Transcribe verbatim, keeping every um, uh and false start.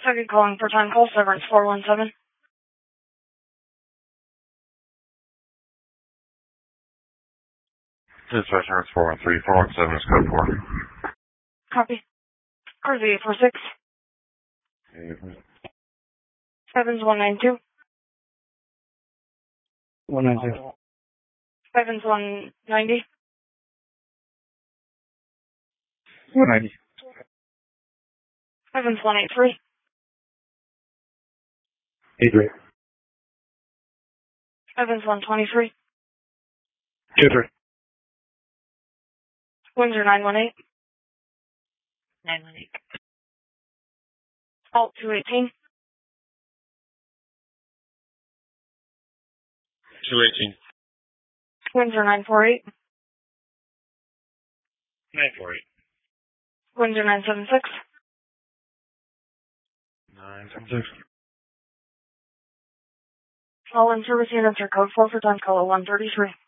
Second calling for time call, Severance four one seven. Dispatch Severance four one three, four one seven is code four. Copy. Cruise eight four six. Evans one nine two. one ninety. Evans one ninety. one ninety. Evans one eight three. eighty-three. Evans one twenty-three. two-three. Windsor nine one eight. nine one eight. Alt two eighteen. two eighteen. Windsor nine four eight. nine four eight. Windsor nine seven six. nine seven six. All in service units are code four for time call one thirty-three.